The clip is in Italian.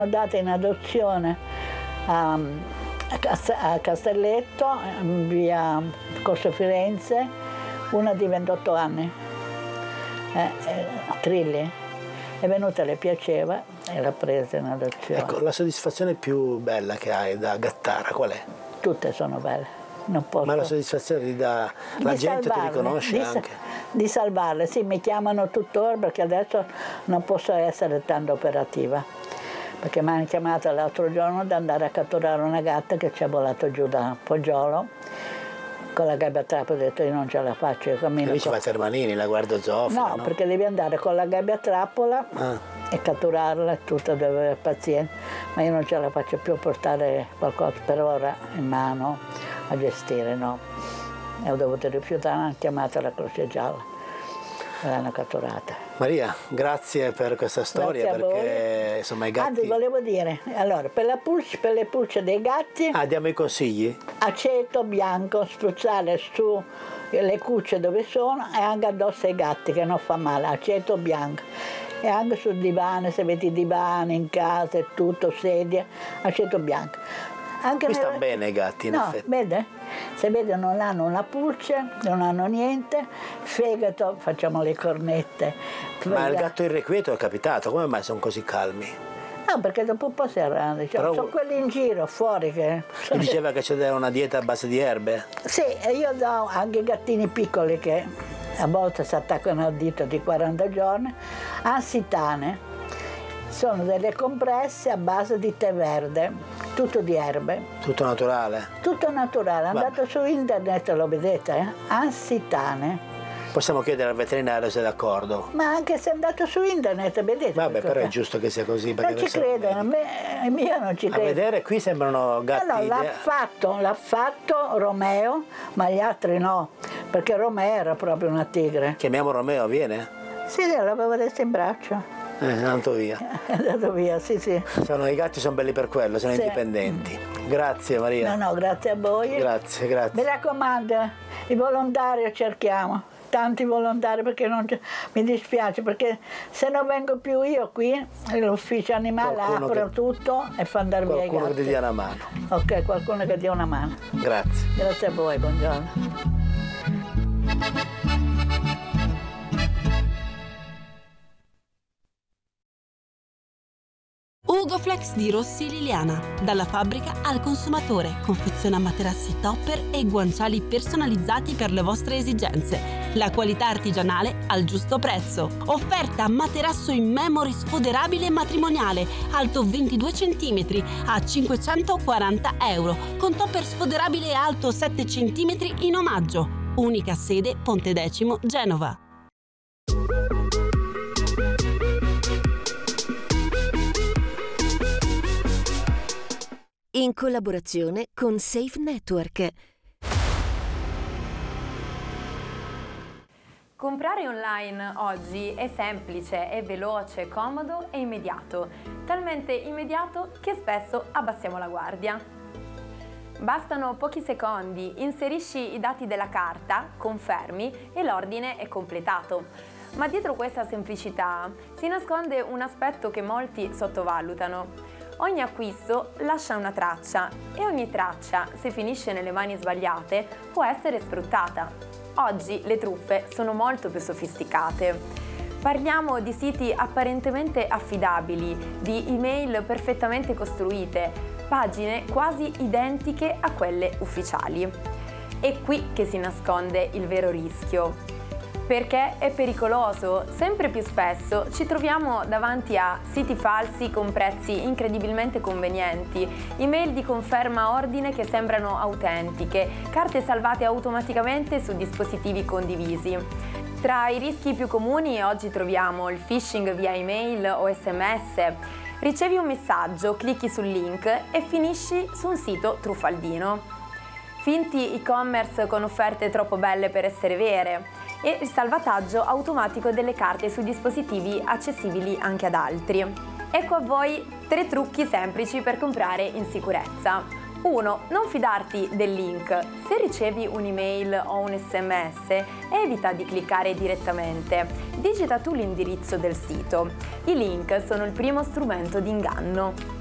Data in adozione a Castelletto, via Corso Firenze, una di 28 anni, Trilli. È venuta, le piaceva e l'ha presa in adozione. Ecco, la soddisfazione più bella che hai da gattara qual è? Tutte sono belle, non posso. Ma la soddisfazione la gente ti riconosce anche? Di salvarle, sì, mi chiamano tuttora perché adesso non posso essere tanto operativa. Perché mi hanno chiamato l'altro giorno da andare a catturare una gatta che ci è volato giù da Poggiolo con la gabbia a trappola. Ho detto io non ce la faccio, io cammino. E lì ci fa Termanini, la guardia zoofila, no, perché devi andare con la gabbia a trappola e catturarla e tutto, devi avere pazienza, ma io non ce la faccio più a portare qualcosa per ora in mano a gestire, no. E ho dovuto rifiutare, hanno chiamato la Croce Gialla. L'hanno catturata. Maria, grazie per questa storia, perché insomma i gatti... Anzi, volevo dire, allora, per le pulce dei gatti... diamo i consigli? Aceto bianco, spruzzare su le cucce dove sono e anche addosso ai gatti, che non fa male, aceto bianco. E anche sul divano, se avete i divani in casa e tutto, sedie, aceto bianco. Anche qui stanno bene i gatti, in effetti. Vede? Se vede non hanno una pulce, non hanno niente, fegato, facciamo le cornette. Ma il gatto irrequieto è capitato, come mai sono così calmi? No, perché dopo un po' si arrangia, sono quelli in giro, fuori che... Mi diceva che c'è una dieta a base di erbe? Sì, e io do anche i gattini piccoli che a volte si attaccano al dito di 40 giorni, ansitane. Sono delle compresse a base di tè verde, tutto di erbe. Tutto naturale? Tutto naturale, andate su internet, lo vedete, ansitane. Possiamo chiedere al veterinario se è d'accordo. Ma anche se è andato su internet, vedete. Vabbè, però è giusto che sia così. Non ci credono, io non ci credo. A vedere qui sembrano gatti. No, l'ha fatto Romeo, ma gli altri no, perché Romeo era proprio una tigre. Chiamiamo Romeo, viene? Sì, l'avevo adesso in braccio. È andato via. È andato via, sì. I gatti sono belli per quello, sono indipendenti. Grazie Maria. No, grazie a voi. Grazie. Mi raccomando, i volontari cerchiamo, tanti volontari, perché mi dispiace, perché se non vengo più io qui, l'ufficio animale apro tutto e fa andare via i gatti. Qualcuno che ti dia una mano. Ok, qualcuno che dia una mano. Grazie. Grazie a voi, buongiorno. Ugoflex di Rossi Liliana, dalla fabbrica al consumatore, confeziona materassi topper e guanciali personalizzati per le vostre esigenze. La qualità artigianale al giusto prezzo. Offerta materasso in memory sfoderabile matrimoniale, alto 22 cm a €540, con topper sfoderabile alto 7 cm in omaggio. Unica sede Pontedecimo, Genova. In collaborazione con Safe Network. Comprare online oggi è semplice, è veloce, comodo e immediato, talmente immediato che spesso abbassiamo la guardia. Bastano pochi secondi, inserisci i dati della carta, confermi e l'ordine è completato. Ma dietro questa semplicità si nasconde un aspetto che molti sottovalutano. Ogni acquisto lascia una traccia e ogni traccia, se finisce nelle mani sbagliate, può essere sfruttata. Oggi le truffe sono molto più sofisticate. Parliamo di siti apparentemente affidabili, di email perfettamente costruite, pagine quasi identiche a quelle ufficiali. È qui che si nasconde il vero rischio. Perché è pericoloso, sempre più spesso ci troviamo davanti a siti falsi con prezzi incredibilmente convenienti, email di conferma ordine che sembrano autentiche, carte salvate automaticamente su dispositivi condivisi. Tra i rischi più comuni oggi troviamo il phishing via email o SMS. Ricevi un messaggio, clicchi sul link e finisci su un sito truffaldino. Finti e-commerce con offerte troppo belle per essere vere e il salvataggio automatico delle carte su dispositivi accessibili anche ad altri. Ecco a voi 3 trucchi semplici per comprare in sicurezza. 1. Non fidarti del link. Se ricevi un'email o un SMS, evita di cliccare direttamente. Digita tu l'indirizzo del sito. I link sono il primo strumento di inganno.